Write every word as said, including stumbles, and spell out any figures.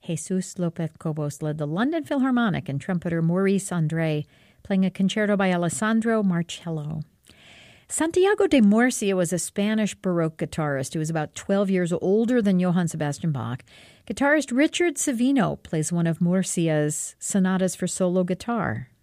Jesus Lopez Cobos led the London Philharmonic and trumpeter Maurice Andre playing a concerto by Alessandro Marcello. Santiago de Murcia was a Spanish Baroque guitarist who was about twelve years older than Johann Sebastian Bach. Guitarist Richard Savino plays one of Murcia's sonatas for solo guitar.